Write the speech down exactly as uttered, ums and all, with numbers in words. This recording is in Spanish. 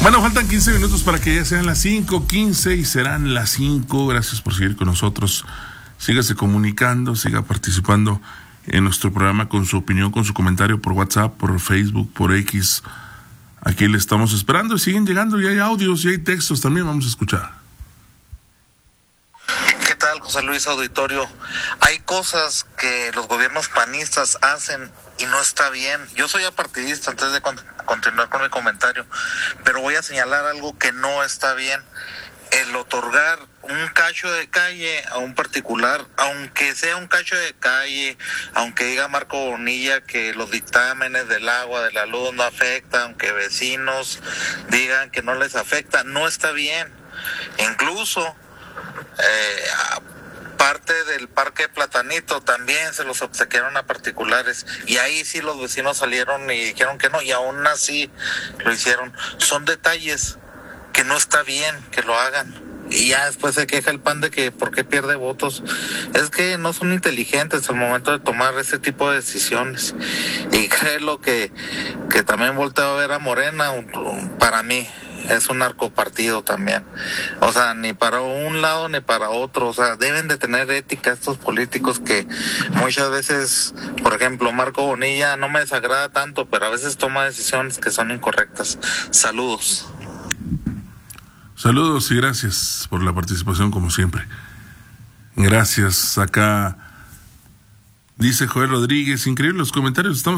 Bueno, faltan quince minutos para que ya sean las cinco quince y serán las cinco. Gracias por seguir con nosotros. Sígase comunicando, siga participando en nuestro programa con su opinión, con su comentario por WhatsApp, por Facebook, por X. Aquí le estamos esperando y siguen llegando, y hay audios y hay textos también, vamos a escuchar. ¿Qué tal, José Luis Auditorio? Hay cosas que los gobiernos panistas hacen y no está bien. Yo soy apartidista antes de con- continuar con mi comentario, pero voy a señalar algo que no está bien. El otorgar un cacho de calle a un particular, aunque sea un cacho de calle, aunque diga Marco Bonilla que los dictámenes del agua, de la luz no afectan, aunque vecinos digan que no les afecta, no está bien. Incluso eh, parte del Parque Platanito también se los obsequiaron a particulares, y ahí sí los vecinos salieron y dijeron que no, y aún así lo hicieron. Son detalles que no está bien que lo hagan, y ya después se queja el P A N de que por qué pierde votos. Es que no son inteligentes al momento de tomar ese tipo de decisiones, y créelo que, que también volteo a ver a Morena. Para mí es un narcopartido también, o sea, ni para un lado ni para otro. O sea, deben de tener ética estos políticos que muchas veces, por ejemplo, Marco Bonilla no me desagrada tanto, pero a veces toma decisiones que son incorrectas. Saludos. Saludos y gracias por la participación como siempre. Gracias. Acá dice Joel Rodríguez, increíble los comentarios, estamos